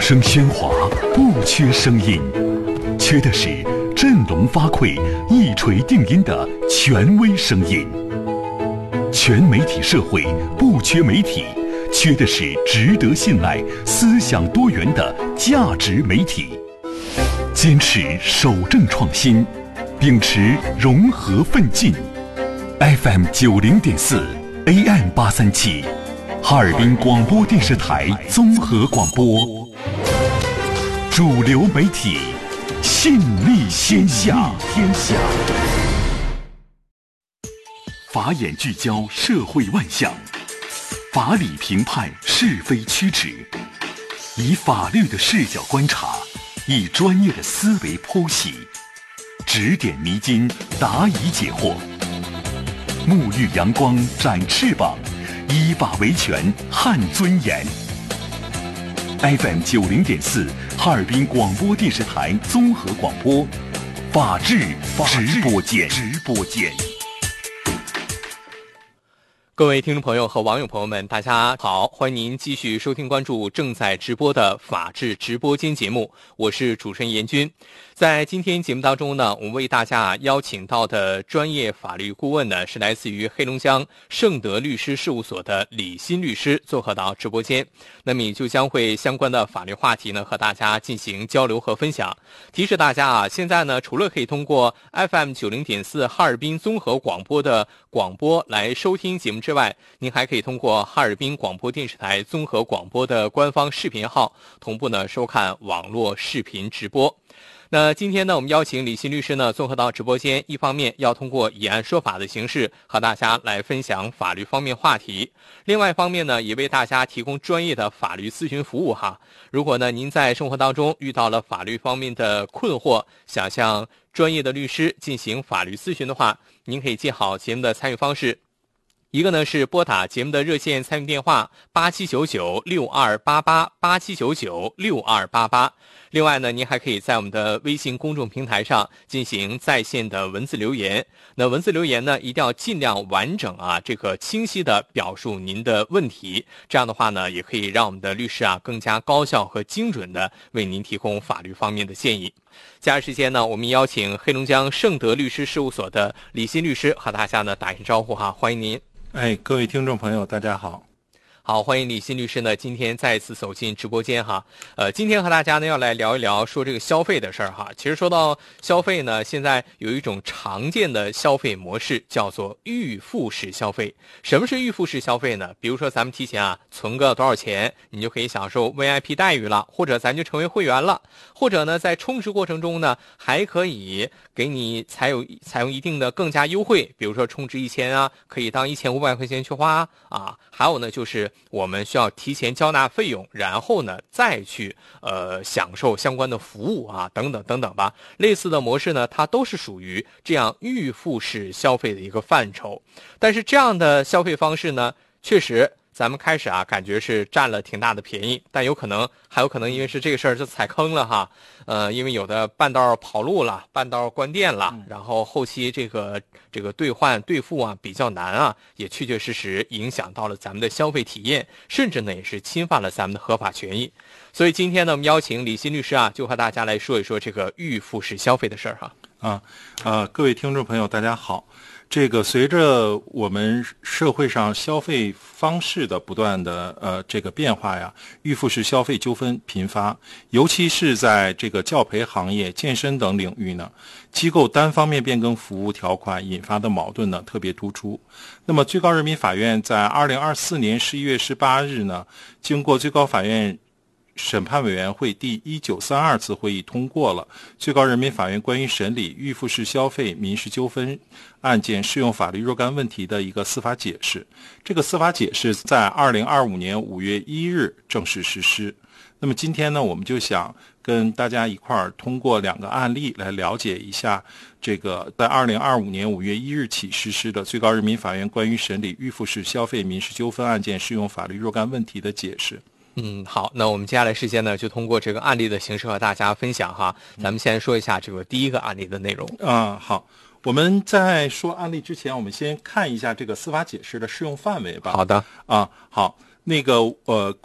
声喧哗，不缺声音，缺的是振聋发聩、一锤定音的权威声音。全媒体社会不缺媒体，缺的是值得信赖、思想多元的价值媒体。坚持守正创新，秉持融合奋进。FM 90.4 AM 837，哈尔滨广播电视台综合广播，主流媒体，信力天下。法眼聚焦社会万象，法理评判是非曲直，以法律的视角观察，以专业的思维剖析，指点迷津，答疑解惑。沐浴阳光，展翅膀，依法维权，撼尊严。FM 90.4，哈尔滨广播电视台综合广播，法治直播间。 各位听众朋友和网友朋友们，大家好，欢迎您继续收听关注正在直播的法治直播间节目，我是主持人严军。在今天节目当中呢，我们为大家邀请到的专业法律顾问呢，是来自于黑龙江盛德律师事务所的李欣律师做客到直播间，那么也就将会相关的法律话题呢和大家进行交流和分享。提示大家啊，现在呢除了可以通过 FM 90.4哈尔滨综合广播的广播来收听节目之外，您还可以通过哈尔滨广播电视台综合广播的官方视频号同步呢收看网络视频直播。那今天呢，我们邀请李欣律师呢综合到直播间，一方面要通过以案说法的形式和大家来分享法律方面话题，另外一方面呢，也为大家提供专业的法律咨询服务哈。如果呢您在生活当中遇到了法律方面的困惑，想向专业的律师进行法律咨询的话，您可以记好节目的参与方式。一个呢是拨打节目的热线参与电话8799-6288，8799-6288。另外呢，您还可以在我们的微信公众平台上进行在线的文字留言。那文字留言呢，一定要尽量完整啊，这个清晰的表述您的问题。这样的话呢，也可以让我们的律师啊更加高效和精准的为您提供法律方面的建议。接下来时间呢，我们邀请黑龙江盛德律师事务所的李欣律师和大家呢打一声招呼哈，欢迎您。 各位听众朋友大家好。 好，欢迎李欣律师呢今天再次走进直播间哈。今天和大家呢要来聊一聊说这个消费的事儿哈。其实说到消费呢，现在有一种常见的消费模式叫做预付式消费。什么是预付式消费呢？比如说咱们提前啊存个多少钱，你就可以享受 VIP 待遇了，或者咱就成为会员了，或者呢在充值过程中呢还可以给你采用一定的更加优惠，比如说充值1000啊，可以当1500块钱去花啊。还有呢就是我们需要提前交纳费用，然后呢再去享受相关的服务啊，等等等等吧。类似的模式呢，它都是属于这样预付式消费的一个范畴。但是这样的消费方式呢，确实咱们开始啊感觉是占了挺大的便宜，但还有可能因为是这个事儿就踩坑了哈。因为有的半道跑路了，半道关店了，然后后期这个兑换兑付啊比较难啊，也确确实实影响到了咱们的消费体验，甚至呢也是侵犯了咱们的合法权益。所以今天呢，我们邀请李欣律师啊，就和大家来说一说这个预付式消费的事儿哈。 各位听众朋友大家好。这个随着我们社会上消费方式的不断的这个变化呀，预付式消费纠纷频发，尤其是在这个教培行业、健身等领域呢，机构单方面变更服务条款引发的矛盾呢特别突出。那么最高人民法院在2024年11月18日呢，经过最高法院审判委员会第1932次会议通过了最高人民法院关于审理预付式消费民事纠纷案件适用法律若干问题的一个司法解释。这个司法解释在2025年5月1日正式实施。那么今天呢，我们就想跟大家一块儿通过2个案例来了解一下这个在2025年5月1日起实施的最高人民法院关于审理预付式消费民事纠纷案件适用法律若干问题的解释。 好，那我们接下来时间呢，就通过这个案例的形式和大家分享哈。咱们先说一下这个第一个案例的内容。 好，我们在说案例之前，我们先看一下这个司法解释的适用范围吧。 好的。 好，那个